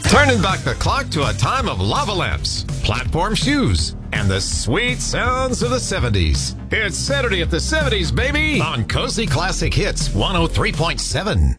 Turning back the clock to a time of lava lamps, platform shoes, and the sweet sounds of the 70s. It's Saturday at the 70s, baby, on Cozy Classic Hits 103.7.